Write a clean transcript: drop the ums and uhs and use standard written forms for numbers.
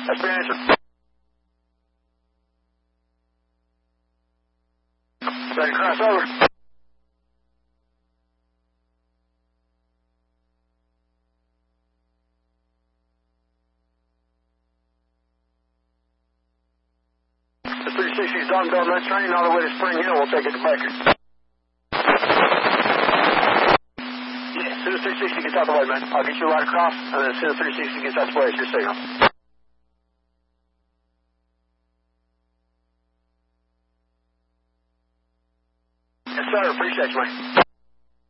That's your answer. Ready to cross over. The 360's on that train all the way to Spring Hill. We'll take it to Baker. Yeah, as soon as 360 gets out the way, man, I'll get you right across, and then as soon as 360 gets out the way, it's your signal. Yes, sir. Appreciate you, man.